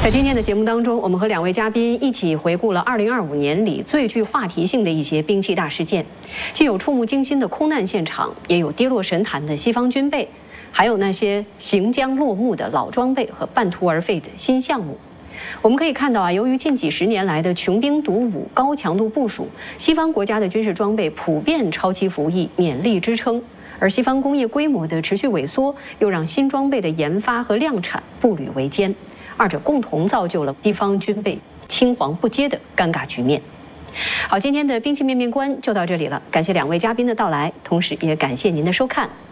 在今天的节目当中，我们和两位嘉宾一起回顾了2025年里最具话题性的一些兵器大事件，既有触目惊心的空难现场，也有跌落神坛的西方军备，还有那些行将落幕的老装备和半途而废的新项目。我们可以看到由于近几十年来的穷兵黩武、高强度部署，西方国家的军事装备普遍超期服役，勉力支撑。而西方工业规模的持续萎缩，又让新装备的研发和量产步履维艰，二者共同造就了西方军备青黄不接的尴尬局面。好，今天的兵器面面观就到这里了，感谢两位嘉宾的到来，同时也感谢您的收看。